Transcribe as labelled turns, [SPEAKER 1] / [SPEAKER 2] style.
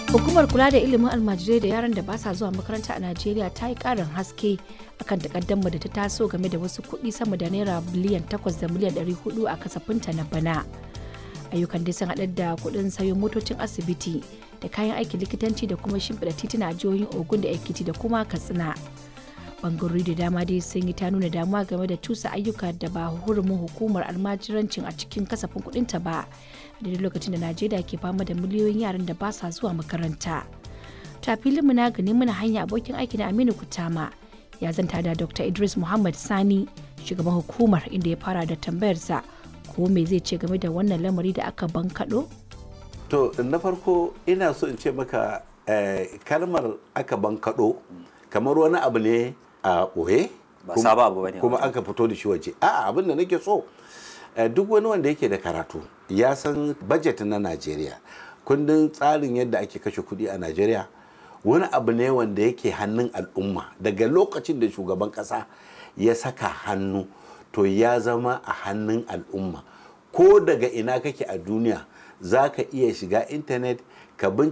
[SPEAKER 1] Hukumar kula da ilimin almajirai da yaran da ba sa zuwa makaranta a Najeriya ta yi ƙarin haske akan takaddamar da ta taso game da wasu kuɗi sama da naira biliyan 8 da miliyan 400 a kasafinta na bana. Ayyukan dai sun haɗar da kuɗin sayo motocin asibiti da kayan aikin likitanci da kuma shimfiɗa tituna a jihohin Ogun da Ekiti da kuma Katsina. Bangarori da dama dai sun yi ta nuna damuwa game da cusa ayyuka da ba hurumin hukumar almajirancin a cikin kasafin kuɗinta ba a daidai lokacin da Najeriya ke fama da miliyoyin yaran da ba sa zuwa makaranta. Ta filinmu na gani muna hanya abokin aiki na Aminu Kutama ya zanta da Dr. Idris Muhammad Sani shugaban hukumar inda ya fara da tambayarsa ko me zai ce game da wannan lamari da aka bankaɗo?
[SPEAKER 2] To na farko ina so in ce maka kalmar aka bankaɗo kamar wani abu ne a ɓoye kuma aka fito da shi waje. A'a, abin da nake so duk wani wanda yake da karatu ya san budget na Najeriya, kundin tsarin yadda ake kashe kuɗi a Najeriya wani abu ne wanda yake hannun al'umma. Daga lokacin da shugaban ƙasa ya saka hannu to ya zama a hannun al'umma. Ko daga ina kake a duniya za ka iya shiga intanet ka